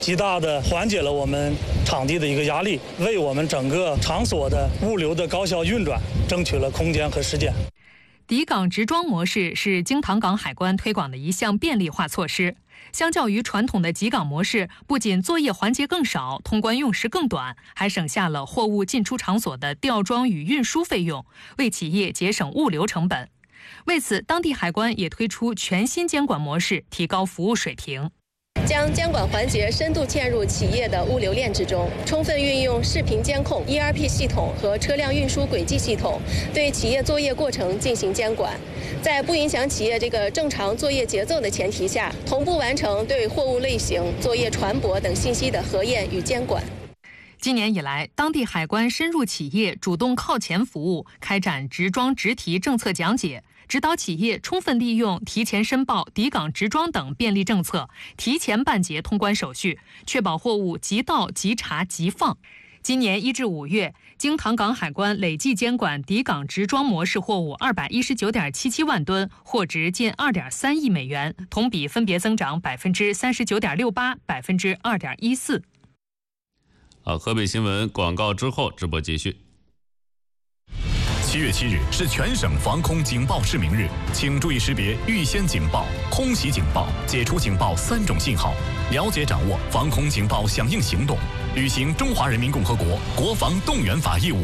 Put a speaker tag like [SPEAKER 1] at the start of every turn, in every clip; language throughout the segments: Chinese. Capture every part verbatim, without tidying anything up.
[SPEAKER 1] 极大的缓解了我们场地的一个压力，为我们整个场所的物流的高效运转争取了空间和时间。
[SPEAKER 2] 抵港直装模式是京唐港海关推广的一项便利化措施。相较于传统的集港模式，不仅作业环节更少，通关用时更短，还省下了货物进出场所的吊装与运输费用，为企业节省物流成本。为此，当地海关也推出全新监管模式，提高服务水平。
[SPEAKER 3] 将监管环节深度嵌入企业的物流链之中，充分运用视频监控、E R P 系统和车辆运输轨迹系统，对企业作业过程进行监管，在不影响企业这个正常作业节奏的前提下，同步完成对货物类型、作业船舶等信息的核验与监管。
[SPEAKER 2] 今年以来，当地海关深入企业，主动靠前服务，开展直装直提政策讲解，指导企业充分利用提前申报、抵港直装等便利政策，提前办结通关手续，确保货物即到即查即放。今年一至五月，京唐港海关累计监管抵港直装模式货物二百一十九点七七万吨，货值近二点三亿美元，同比分别增长百分之三十九点六八、百分之二点一四。
[SPEAKER 4] 好，河北新闻广告之后直播继续。
[SPEAKER 5] 七月七日是全省防空警报示明日，请注意识别预先警报、空袭警报、解除警报三种信号，了解掌握防空警报响应行动，履行中华人民共和国国防动员法义务。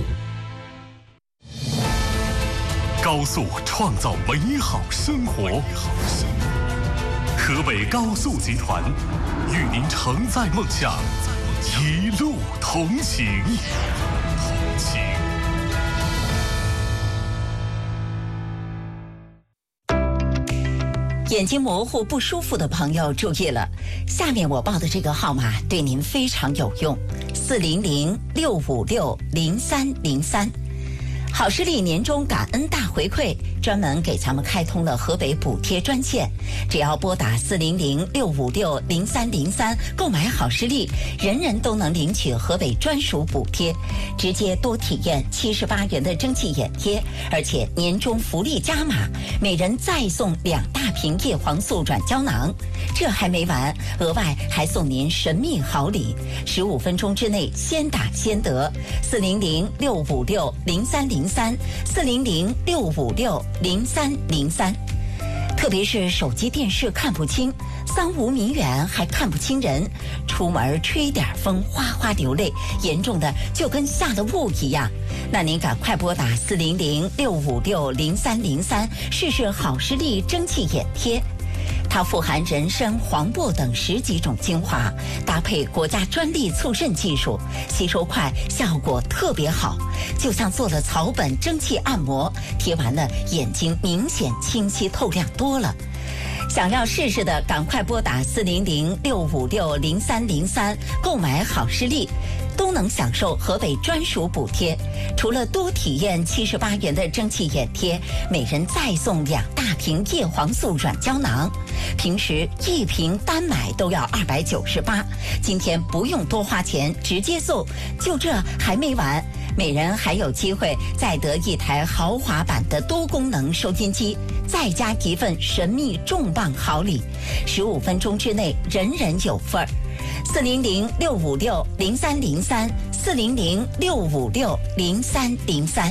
[SPEAKER 5] 高速创造美好生活，河北高速集团与您承载梦想，一路同行。同行。
[SPEAKER 6] 眼睛模糊不舒服的朋友注意了，下面我报的这个号码对您非常有用，四零零六五六零三零三。好视力年终感恩大回馈，专门给咱们开通了河北补贴专线，只要拨打四零零六五六零三零三购买好视力，人人都能领取河北专属补贴，直接多体验七十八元的蒸汽眼贴，而且年终福利加码，每人再送两大瓶叶黄素软胶囊。这还没完，额外还送您神秘好礼，十五分钟之内先打先得。四零零六五六零三零三，四零零六五六零三零三。特别是手机电视看不清，三五米远还看不清人，出门吹点风哗哗流泪，严重的就跟下了雾一样。那您赶快拨打四零零六五六零三零三试试好视力蒸汽眼贴。它富含人参、黄柏等十几种精华，搭配国家专利促渗技术，吸收快，效果特别好，就像做了草本蒸汽按摩，贴完了眼睛明显清晰透亮多了。想要试试的，赶快拨打四零零六五六零三零三购买好视力，都能享受河北专属补贴。除了多体验七十八元的蒸汽眼贴，每人再送两大瓶叶黄素软胶囊。平时一瓶单买都要二百九十八，今天不用多花钱，直接送。就这还没完，每人还有机会再得一台豪华版的多功能收音机，再加一份神秘重磅好礼，十五分钟之内人人有份儿。四零零六五六零三零三，四零零六五六零三零三。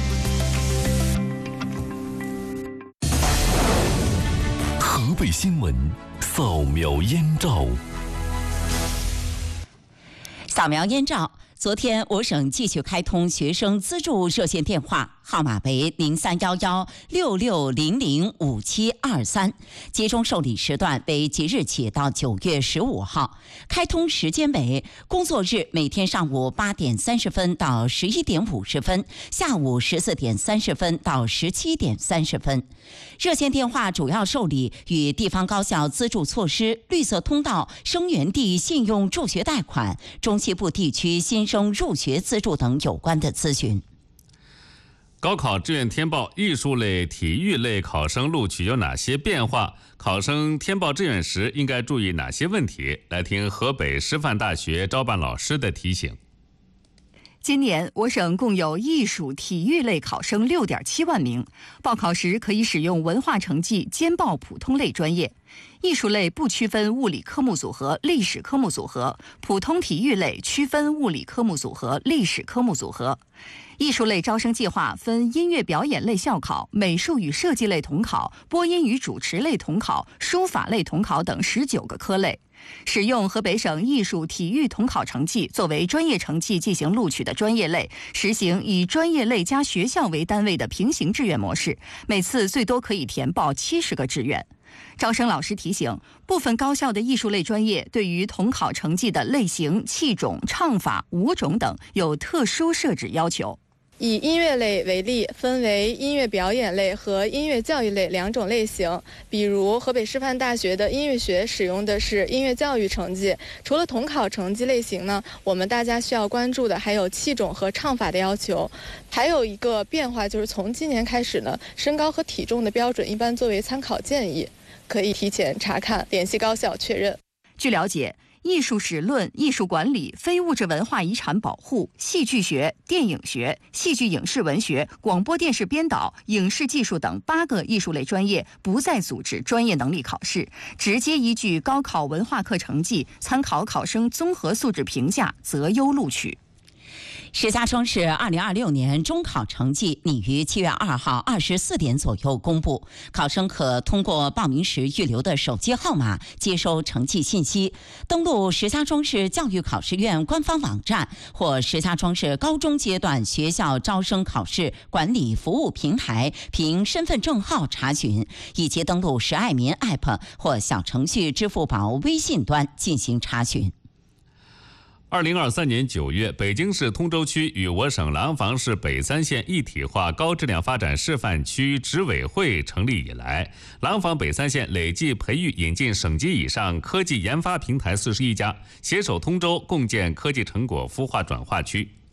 [SPEAKER 5] 河北新闻扫描燕赵。
[SPEAKER 6] 扫描燕赵。昨天，我省继续开通学生资助热线电话，号码为零三幺幺六六零零五七二三，集中受理时段为即日起到九月十五号，开通时间为工作日每天上午八点三十分到十一点五十分，下午十四点三十分到十七点三十分。热线电话主要受理与地方高校资助措施、绿色通道、生源地信用助学贷款、中西部地区新生入学资助等有关的咨询。
[SPEAKER 4] 高考志愿填报艺术类、体育类考生录取有哪些变化？考生填报志愿时应该注意哪些问题？来听河北师范大学招办老师的提醒。
[SPEAKER 7] 今年我省共有艺术、体育类考生六点七万名，报考时可以使用文化成绩兼报普通类专业。艺术类不区分物理科目组合、历史科目组合，普通体育类区分物理科目组合、历史科目组合。艺术类招生计划分音乐表演类校考、美术与设计类统考、播音与主持类统考、书法类统考等十九个科类。使用河北省艺术、体育统考成绩作为专业成绩进行录取的专业类，实行以专业类加学校为单位的平行志愿模式，每次最多可以填报七十个志愿。招生老师提醒，部分高校的艺术类专业对于统考成绩的类型、器种、唱法、舞种等有特殊设置要求。
[SPEAKER 8] 以音乐类为例，分为音乐表演类和音乐教育类两种类型。比如河北师范大学的音乐学使用的是音乐教育成绩。除了统考成绩类型呢，我们大家需要关注的还有器种和唱法的要求。还有一个变化就是从今年开始呢，身高和体重的标准一般作为参考建议，可以提前查看，联系高校确认。
[SPEAKER 7] 据了解，艺术史论、艺术管理、非物质文化遗产保护、戏剧学、电影学、戏剧影视文学、广播电视编导、影视技术等八个艺术类专业不再组织专业能力考试，直接依据高考文化课成绩参考考生综合素质评价择优录取。
[SPEAKER 6] 石家庄市二零二六年中考成绩拟于七月二号二十四点左右公布，考生可通过报名时预留的手机号码接收成绩信息，登录石家庄市教育考试院官方网站或石家庄市高中阶段学校招生考试管理服务平台凭身份证号查询，以及登录石爱民 App 或小程序支付宝微信端进行查询。
[SPEAKER 4] 二零二三年九月，北京市通州区与我省廊坊市北三县一体化高质量发展示范区执委会成立以来，廊坊北三县累计培育引进省级以上科技研发平台四十一家，携手通州共建科技成果孵化转化区。